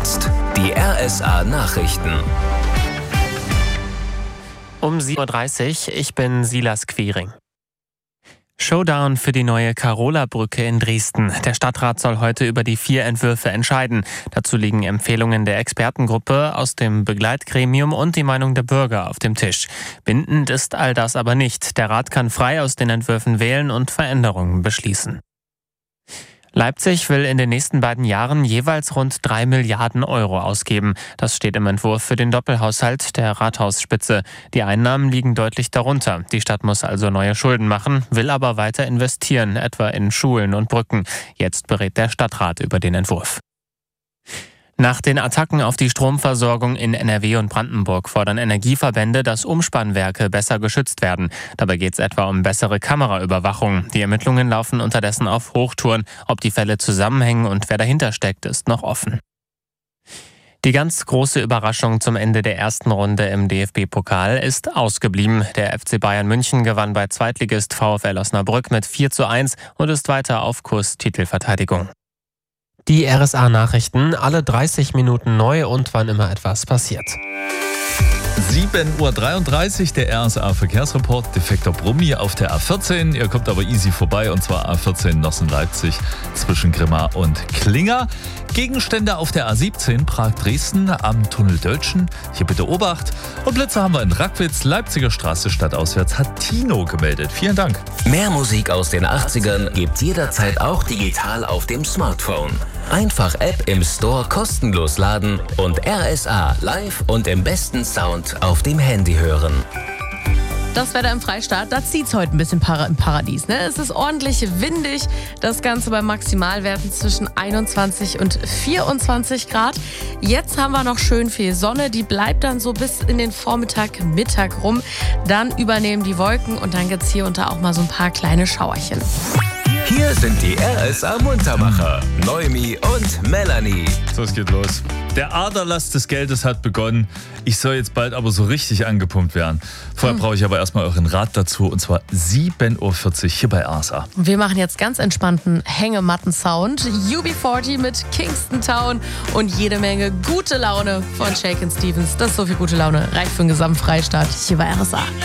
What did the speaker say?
jetzt die RSA Nachrichten. Um 7:30 Uhr, ich bin Silas Quiring. Showdown für die neue Karola-Brücke in Dresden. Der Stadtrat soll heute über die 4 Entwürfe entscheiden. Dazu liegen Empfehlungen der Expertengruppe aus dem Begleitgremium und die Meinung der Bürger auf dem Tisch. Bindend ist all das aber nicht. Der Rat kann frei aus den Entwürfen wählen und Veränderungen beschließen. Leipzig will in den nächsten beiden Jahren jeweils rund 3 Milliarden Euro ausgeben. Das steht im Entwurf für den Doppelhaushalt der Rathausspitze. Die Einnahmen liegen deutlich darunter. Die Stadt muss also neue Schulden machen, will aber weiter investieren, etwa in Schulen und Brücken. Jetzt berät der Stadtrat über den Entwurf. Nach den Attacken auf die Stromversorgung in NRW und Brandenburg fordern Energieverbände, dass Umspannwerke besser geschützt werden. Dabei geht es etwa um bessere Kameraüberwachung. Die Ermittlungen laufen unterdessen auf Hochtouren. Ob die Fälle zusammenhängen und wer dahinter steckt, ist noch offen. Die ganz große Überraschung zum Ende der ersten Runde im DFB-Pokal ist ausgeblieben. Der FC Bayern München gewann bei Zweitligist VfL Osnabrück mit 4:1 und ist weiter auf Kurs Titelverteidigung. Die RSA-Nachrichten, alle 30 Minuten neu und wann immer etwas passiert. 7:33 Uhr, der RSA-Verkehrsreport. Defekter Brummi auf der A14. Ihr kommt aber easy vorbei, und zwar A14 Nossen-Leipzig zwischen Grimma und Klinga. Gegenstände auf der A17 Prag-Dresden am Tunnel Döltschen. Hier bitte Obacht. Und Blitze haben wir in Rackwitz, Leipziger Straße stadtauswärts, hat Tino gemeldet. Vielen Dank. Mehr Musik aus den 80ern gibt's jederzeit auch digital auf dem Smartphone. Einfach App im Store kostenlos laden und RSA live und im besten Sound auf dem Handy hören. Das Wetter im Freistaat, da zieht's heute ein bisschen im Paradies. Ne? Es ist ordentlich windig, das Ganze bei Maximalwerten zwischen 21 und 24 Grad. Jetzt haben wir noch schön viel Sonne, die bleibt dann so bis in den Mittag rum. Dann übernehmen die Wolken und dann gibt's hier unter auch mal so ein paar kleine Schauerchen. Hier sind die RSA Muntermacher, Noemi und Melanie. So, es geht los. Der Aderlass des Geldes hat begonnen. Ich soll jetzt bald aber so richtig angepumpt werden. Vorher brauche ich aber erstmal euren Rat dazu, und zwar 7:40 Uhr hier bei RSA. Wir machen jetzt ganz entspannten Hängematten-Sound. UB40 mit Kingston Town und jede Menge gute Laune von Shakin' Stevens. Das ist so viel gute Laune. Reicht für den gesamten Freistaat hier bei RSA.